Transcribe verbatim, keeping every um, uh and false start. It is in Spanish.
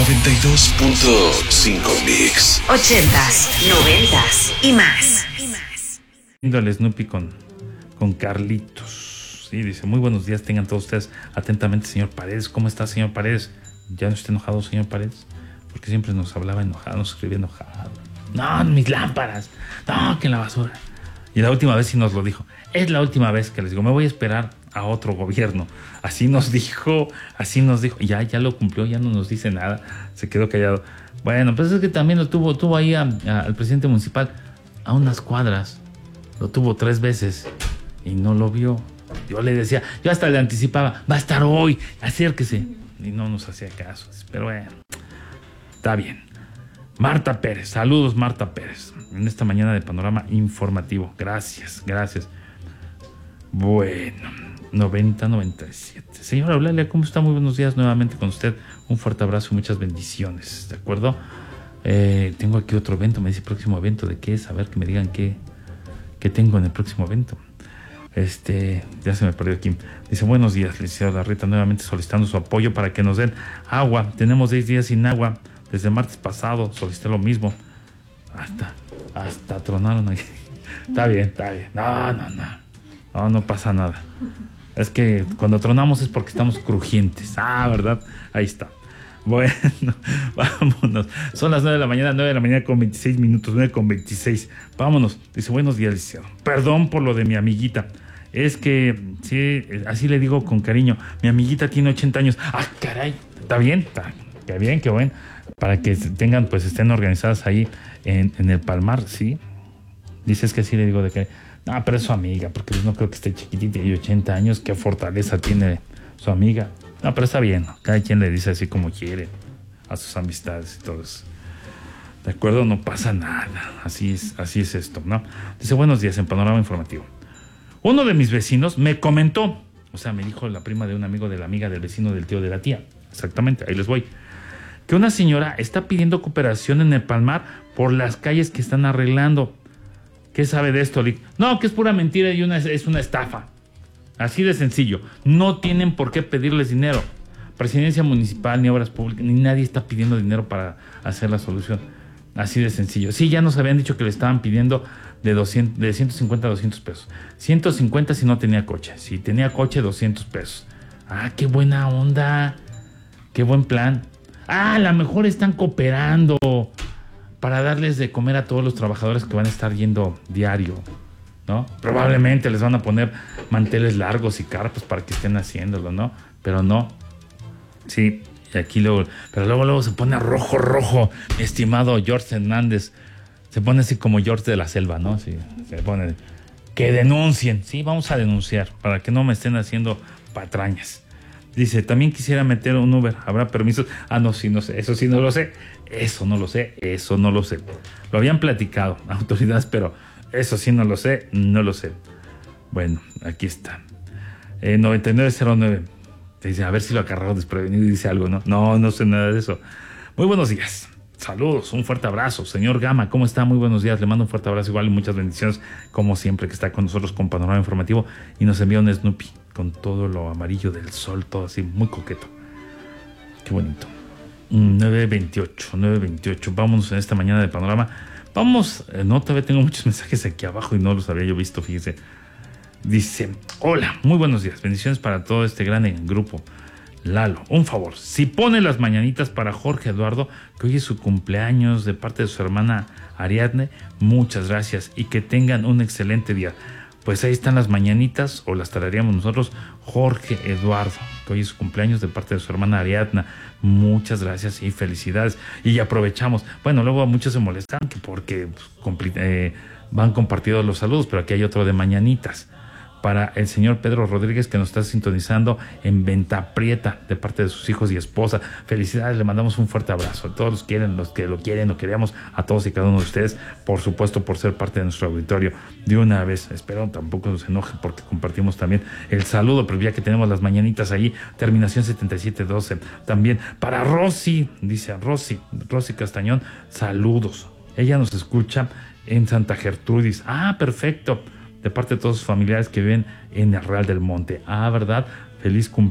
noventa y dos punto cinco Mix. Ochentas, noventas y más. Viendo al Snoopy con, con Carlitos. Sí, dice, muy buenos días, tengan todos ustedes atentamente, señor Paredes. ¿Cómo está, señor Paredes? ¿Ya no está enojado, señor Paredes? Porque siempre nos hablaba enojado, nos escribía enojado. No, mis lámparas. No, que en la basura. Y la última vez sí nos lo dijo. Es la última vez que les digo, me voy a esperar a otro gobierno. Así nos dijo, así nos dijo. Ya, ya lo cumplió, ya no nos dice nada. Se quedó callado. Bueno, pues es que también lo tuvo, tuvo ahí a, a, al presidente municipal a unas cuadras. Lo tuvo tres veces y no lo vio. Yo le decía, yo hasta le anticipaba, va a estar hoy, acérquese. Y no nos hacía caso. Pero bueno, está bien. Marta Pérez, saludos Marta Pérez, en esta mañana de Panorama Informativo. Gracias, gracias. Bueno, noventa noventa y siete. Señora Eulalia, ¿cómo está? Muy buenos días nuevamente con usted. Un fuerte abrazo y muchas bendiciones, ¿de acuerdo? Eh, tengo aquí otro evento, me dice próximo evento, ¿de qué es? A ver, que me digan qué, qué tengo en el próximo evento. Este, ya se me perdió aquí. Dice, buenos días, licenciada Rita, nuevamente solicitando su apoyo para que nos den agua. Tenemos diez días sin agua. Desde martes pasado solicité lo mismo. Hasta, hasta tronaron aquí. Está bien, está bien. No, no, no. No, no pasa nada. Es que cuando tronamos es porque estamos crujientes. Ah, ¿verdad? Ahí está. Bueno, vámonos. Son las nueve de la mañana, nueve de la mañana con veintiséis minutos, nueve con veintiséis. Vámonos. Dice, buenos días, licenciado. Perdón por lo de mi amiguita. Es que, sí, así le digo con cariño. Mi amiguita tiene ochenta años. Ah, caray. ¿Está bien? Está, qué bien, qué bueno. Para que tengan, pues estén organizadas ahí en, en el Palmar, ¿sí? Dices que así le digo de que... No, pero es su amiga, porque no creo que esté chiquitita y ochenta años. Qué fortaleza tiene su amiga. No, pero está bien, ¿no? Cada quien le dice así como quiere a sus amistades y todo eso. ¿De acuerdo? No pasa nada. Así es, así es esto, ¿no? Dice, buenos días, en Panorama Informativo. Uno de mis vecinos me comentó, o sea, me dijo la prima de un amigo de la amiga del vecino del tío de la tía. Exactamente, ahí les voy. Que una señora está pidiendo cooperación en el Palmar por las calles que están arreglando. ¿Qué sabe de esto, Lick? No, que es pura mentira y una, es una estafa. Así de sencillo. No tienen por qué pedirles dinero. Presidencia municipal, ni obras públicas, ni nadie está pidiendo dinero para hacer la solución. Así de sencillo. Sí, ya nos habían dicho que le estaban pidiendo de, doscientos, de ciento cincuenta a doscientos pesos. ciento cincuenta si no tenía coche. Si tenía coche, doscientos pesos. Ah, qué buena onda. Qué buen plan. Ah, a lo mejor están cooperando para darles de comer a todos los trabajadores que van a estar yendo diario, ¿no? Probablemente les van a poner manteles largos y carpas para que estén haciéndolo, ¿no? Pero no. Sí, y aquí luego... Pero luego, luego se pone rojo, rojo, mi estimado George Hernández. Se pone así como George de la Selva, ¿no? Sí, se pone... Que denuncien. Sí, vamos a denunciar para que no me estén haciendo patrañas. Dice, también quisiera meter un Uber. ¿Habrá permisos? Ah, no, sí, no sé. Eso sí no lo sé. Eso no lo sé. Eso no lo sé. Lo habían platicado autoridades, pero eso sí no lo sé. No lo sé. Bueno, aquí está. Eh, noventa y nueve cero nueve. Dice, a ver si lo agarraron desprevenido y dice algo, ¿no? No, no sé nada de eso. Muy buenos días. Saludos, un fuerte abrazo. Señor Gama, ¿cómo está? Muy buenos días. Le mando un fuerte abrazo igual y muchas bendiciones, como siempre, que está con nosotros con Panorama Informativo y nos envía un Snoopy con todo lo amarillo del sol, todo así, muy coqueto. Qué bonito. nueve veintiocho, nueve veintiocho. Vámonos en esta mañana de Panorama. Vamos, eh, no, todavía tengo muchos mensajes aquí abajo y no los había yo visto, fíjese. Dice, hola, muy buenos días. Bendiciones para todo este gran grupo. Lalo, un favor, si pone las mañanitas para Jorge Eduardo, que hoy es su cumpleaños de parte de su hermana Ariadne, muchas gracias y que tengan un excelente día. Pues ahí están las mañanitas, o las tararíamos nosotros, Jorge Eduardo, que hoy es su cumpleaños de parte de su hermana Ariadna. Muchas gracias y felicidades. Y aprovechamos, bueno, luego muchos se molestan que porque pues, eh, van compartidos los saludos, pero aquí hay otro de mañanitas. Para el señor Pedro Rodríguez, que nos está sintonizando en Venta Prieta, de parte de sus hijos y esposa. Felicidades, le mandamos un fuerte abrazo a todos los que quieren, los que lo quieren, lo queremos, a todos y cada uno de ustedes, por supuesto, por ser parte de nuestro auditorio. De una vez, espero tampoco nos enoje porque compartimos también el saludo, pero ya que tenemos las mañanitas ahí, terminación setenta y siete doce. También para Rosy, dice Rosy, Rosy Castañón, saludos. Ella nos escucha en Santa Gertrudis. Ah, perfecto. De parte de todos sus familiares que viven en el Real del Monte. Ah, ¿verdad? Feliz cumpleaños.